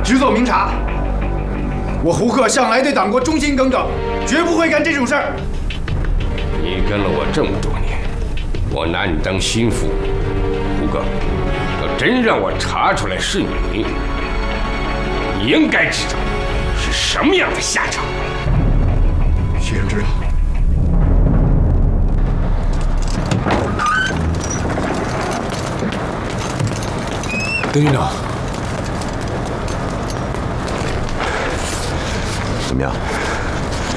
只做明察。我胡克向来对党国忠心耿耿，绝不会干这种事儿。 你跟了我这么多年，我拿你当心腹，胡克，要真让我查出来是你，你应该知道是什么样的下场。 先生知道。 邓军长， 怎么样？